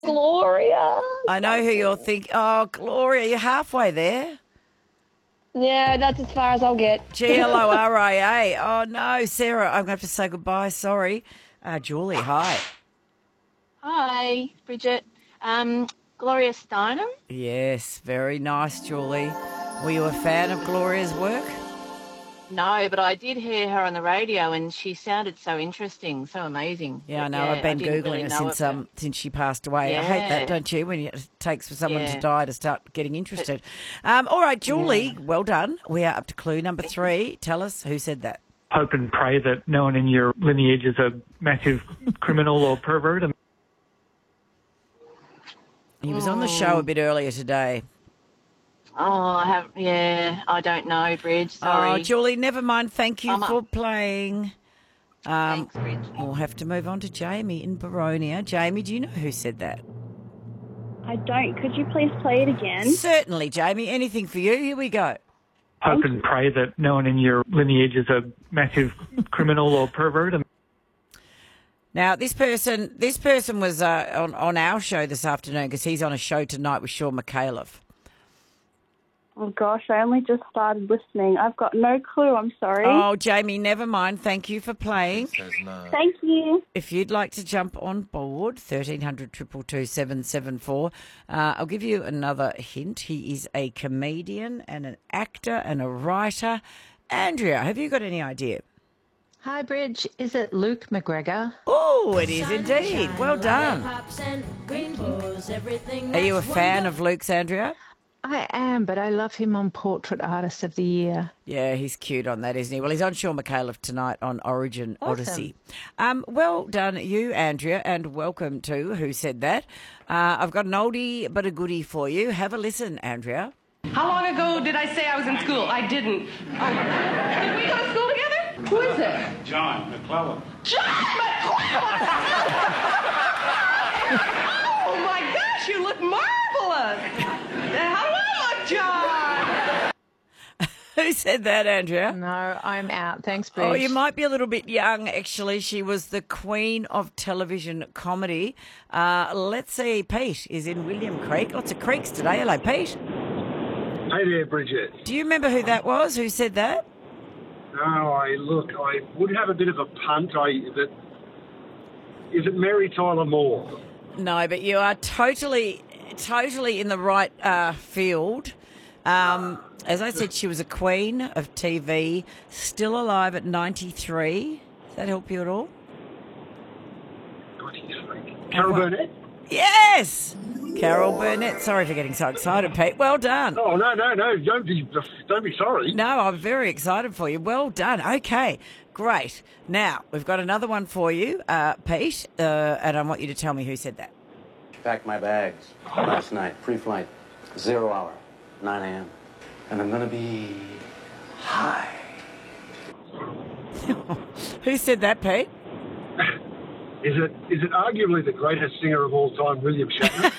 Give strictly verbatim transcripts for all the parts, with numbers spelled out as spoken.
Gloria. I know who you're thinking. Oh, Gloria, you're halfway there. Yeah, that's as far as I'll get. G L O R I A. Oh, no, Sarah, I'm going to have to say goodbye. Sorry. Uh, Julie, hi. Hi, Bridget. Um, Gloria Steinem? Yes, very nice, Julie. Were you a fan of Gloria's work? No, but I did hear her on the radio and she sounded so interesting, so amazing. Yeah, I But know. yeah, I've been I didn't Googling really her know since it, um since she passed away. I Yeah. hate that, don't you, when it takes for someone to Yeah. die to start getting interested. Um, all right, Julie, well done. We are up to clue number three. Tell us who said that. Hope and pray that no one in your lineage is a massive criminal or pervert. And He was on the show a bit earlier today. Oh, I have, yeah, I don't know, Bridge. Sorry. Oh, Julie, never mind. Thank you I'm up. for playing. Um, Thanks, Bridge. we'll have to move on to Jamie in Baronia. Jamie, do you know who said that? I don't. Could you please play it again? Certainly, Jamie. Anything for you. Here we go. hope and pray that no one in your lineage is a massive criminal or pervert. And Now, this person, this person was uh, on on our show this afternoon because he's on a show tonight with Sean McAuliffe. Oh, gosh, I only just started listening. I've got no clue. I'm sorry. Oh, Jamie, never mind. Thank you for playing. Thank you. If you'd like to jump on board, thirteen hundred, two two two, seven seven four. Uh, I'll give you another hint. He is a comedian and an actor and a writer. Andrea, have you got any idea? Hi, Bridge. Is it Luke McGregor? Oh, it is indeed. Well done. Are you a fan of Luke's, Andrea? I am, but I love him on Portrait Artist of the Year. Yeah, he's cute on that, isn't he? Well, he's on Sean McAuliffe tonight on Origin Awesome. Odyssey. Um, well done, you, Andrea, and welcome to Who Said That. Uh, I've got an oldie but a goodie for you. Have a listen, Andrea. How long ago did I say I was in school? I didn't. I... Did we go to school together? Who is it? John McClellan. John McClellan! Oh my gosh, you look marvelous! How do I look, John? Who said that, Andrea? No, I'm out. Thanks, Bridge. Oh, you might be a little bit young, actually. She was the queen of television comedy. Uh, let's see, Pete is in William Creek. Lots of creeks today. Hello, Pete. Hey there, Bridget. Do you remember who that was? Who said that? No, I look, I would have a bit of a punt. I that is it Mary Tyler Moore? No, but you are totally, totally in the right uh, field. Um, as I said, she was a queen of T V, still alive at ninety-three. Does that help you at all? ninety-three. Carol Burnett? Yes! Carol Burnett. Sorry for getting so excited, Pete. Well done. Oh no, no, no! Don't be, don't be sorry. No, I'm very excited for you. Well done. Okay, great. Now, we've got another one for you, uh, Pete, uh, and I want you to tell me who said that. Packed my bags last night, pre-flight, zero hour, nine a.m. And I'm going to be high. Who said that, Pete? Is it is it arguably the greatest singer of all time, William Shatner?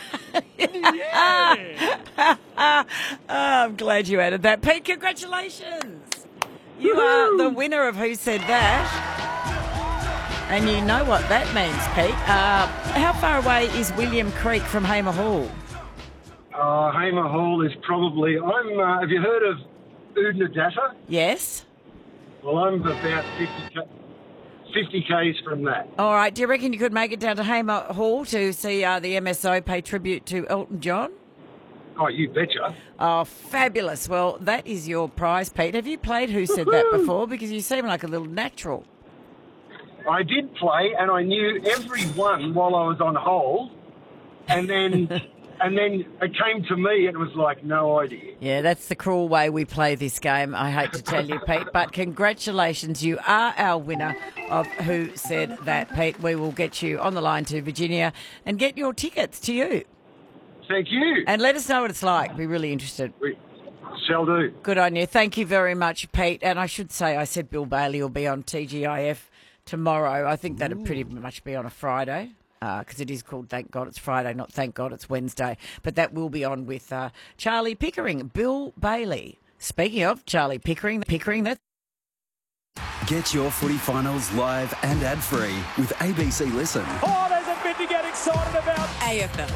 oh, I'm glad you added that. Pete, congratulations. You are the winner of Who Said That. And you know what that means, Pete. Uh, how far away is William Creek from Hamer Hall? uh, Hamer Hall is probably. I'm. Uh, have you heard of Oodnadatta? Yes. Well, I'm about fifty. fifty kays from that. All right. Do you reckon you could make it down to Hamer Hall to see uh, the M S O pay tribute to Elton John? Oh, you betcha. Oh, fabulous. Well, that is your prize, Pete. Have you played Who Said That before? Because you seem like a little natural. I did play, and I knew every one while I was on hold, and then and then it came to me, and it was like, no idea. Yeah, that's the cruel way we play this game, I hate to tell you, Pete. But congratulations, you are our winner of Who Said That, Pete. We will get you on the line to Virginia and get your tickets to you. Thank you. And let us know what it's like. Be really interested. We shall do. Good on you. Thank you very much, Pete. And I should say, I said Bill Bailey will be on T G I F tomorrow. I think that'll pretty much be on a Friday because uh, it is called Thank God It's Friday, not Thank God It's Wednesday. But that will be on with uh, Charlie Pickering, Bill Bailey. Speaking of Charlie Pickering, Pickering, that's... Get your footy finals live and ad-free with A B C Listen. Oh, there's a bit to get excited about. A F L.